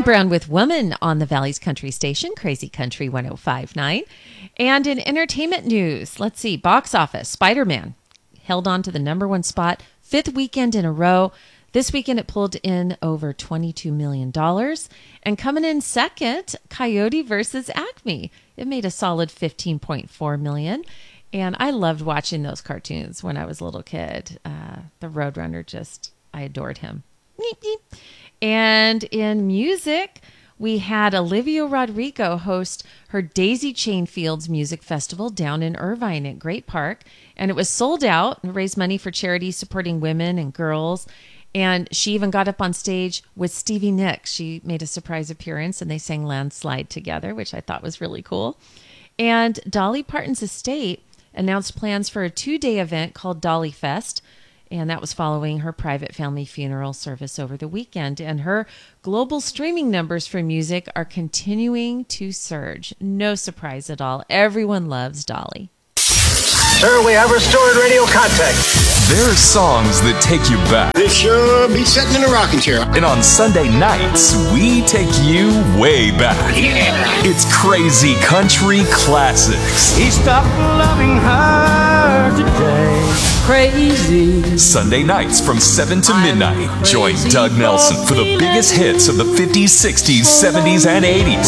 Kevin Brown with Woman on the Valley's Country Station, Crazy Country 105.9. And in entertainment news, let's see, box office, Spider-Man held on to the number one spot, 5th weekend in a row. This weekend it pulled in over $22 million. And coming in second, Coyote versus Acme. It made a solid $15.4 million. And I loved watching those cartoons when I was a little kid. The Roadrunner, I adored him. And in music, we had Olivia Rodrigo host her Daisy Chain Fields Music Festival down in Irvine at Great Park. And it was sold out and raised money for charities supporting women and girls. And she even got up on stage with Stevie Nicks. She made a surprise appearance and they sang Landslide together, which I thought was really cool. And Dolly Parton's estate announced plans for a 2-day event called Dolly Fest. And that was following her private family funeral service over the weekend. And her global streaming numbers for music are continuing to surge. No surprise at all. Everyone loves Dolly. Sir, we have restored radio contact. There are songs that take you back. This sure beats sitting in a rocking chair. And on Sunday nights, we take you way back. Yeah. It's Crazy Country Classics. He stopped loving her today. Crazy. Sunday nights from 7 to midnight. Join Doug Nelson for the biggest hits of the 50s, 60s, 70s, and 80s.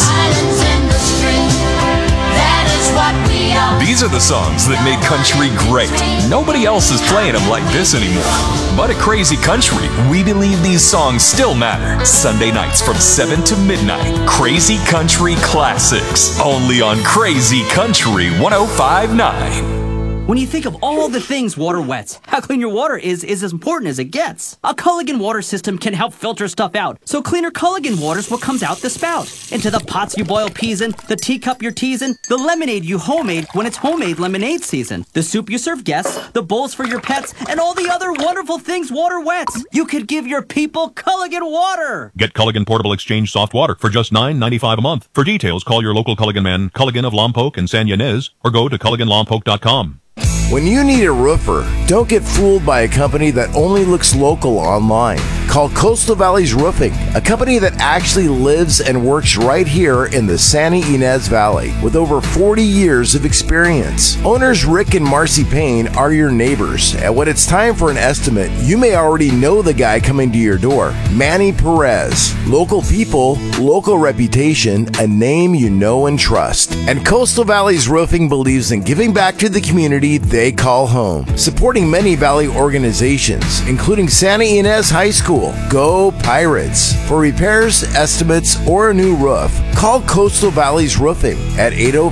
These are the songs that made country great. Nobody else is playing them like this anymore. But at Crazy Country, we believe these songs still matter. Sunday nights from 7 to midnight. Crazy Country Classics. Only on Crazy Country 105.9. When you think of all the things water wets, how clean your water is as important as it gets. A Culligan water system can help filter stuff out, so cleaner Culligan water's what comes out the spout. Into the pots you boil peas in, the teacup you're teasing, the lemonade you homemade when it's homemade lemonade season, the soup you serve guests, the bowls for your pets, and all the other wonderful things water wets. You could give your people Culligan water. Get Culligan Portable Exchange Soft Water for just $9.95 a month. For details, call your local Culligan man, Culligan of Lompoc and San Ynez, or go to CulliganLompoc.com. When you need a roofer, don't get fooled by a company that only looks local online. Call Coastal Valleys Roofing, a company that actually lives and works right here in the Santa Ynez Valley with over 40 years of experience. Owners Rick and Marcy Payne are your neighbors, and when it's time for an estimate, you may already know the guy coming to your door. Manny Perez. Local people, local reputation, a name you know and trust. And Coastal Valleys Roofing believes in giving back to the community they call home, supporting many Valley organizations, including Santa Ynez High School. Go Pirates! For repairs, estimates, or a new roof, call Coastal Valleys Roofing at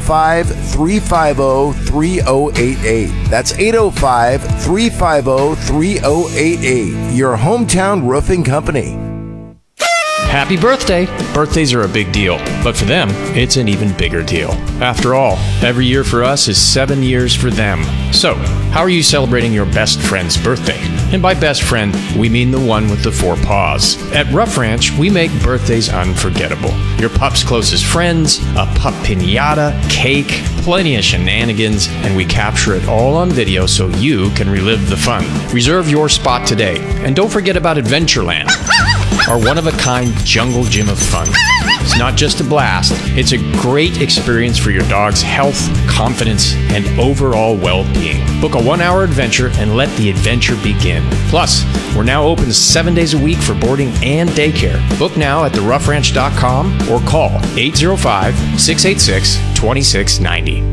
805-350-3088. That's 805-350-3088. Your hometown roofing company. Happy birthday! Birthdays are a big deal, but for them, it's an even bigger deal. After all, every year for us is 7 years for them. So, how are you celebrating your best friend's birthday? And by best friend, we mean the one with the 4 paws. At Rough Ranch, we make birthdays unforgettable. Your pup's closest friends, a pup piñata, cake, plenty of shenanigans, and we capture it all on video so you can relive the fun. Reserve your spot today, and don't forget about Adventureland. Our one-of-a-kind jungle gym of fun. It's not just a blast, it's a great experience for your dog's health, confidence, and overall well-being. Book a 1-hour adventure and let the adventure begin. Plus, we're now open 7 days a week for boarding and daycare. Book now at theroughranch.com or call 805-686-2690.